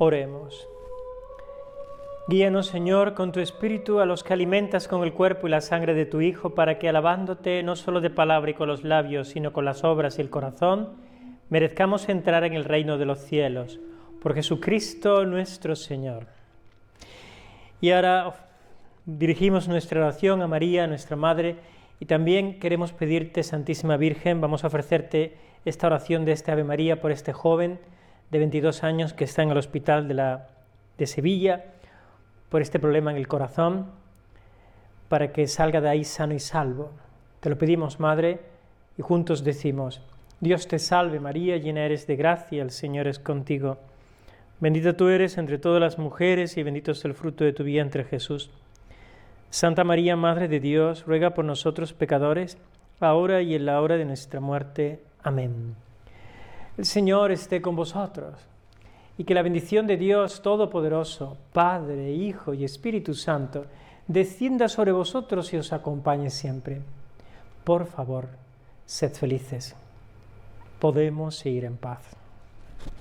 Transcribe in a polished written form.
Oremos. Guíanos, Señor, con tu Espíritu a los que alimentas con el cuerpo y la sangre de tu Hijo, para que, alabándote no solo de palabra y con los labios, sino con las obras y el corazón, merezcamos entrar en el reino de los cielos. Por Jesucristo nuestro Señor. Y ahora dirigimos nuestra oración a María, nuestra Madre, y también queremos pedirte, Santísima Virgen, vamos a ofrecerte esta oración de este Ave María por este joven de 22 años que está en el hospital de Sevilla, por este problema en el corazón, para que salga de ahí sano y salvo. Te lo pedimos, Madre, y juntos decimos: Dios te salve María, llena eres de gracia, el Señor es contigo. Bendita tú eres entre todas las mujeres y bendito es el fruto de tu vientre, Jesús. Santa María, Madre de Dios, ruega por nosotros pecadores, ahora y en la hora de nuestra muerte. Amén. El Señor esté con vosotros, y que la bendición de Dios Todopoderoso, Padre, Hijo y Espíritu Santo, descienda sobre vosotros y os acompañe siempre. Por favor, sed felices. Podemos ir en paz.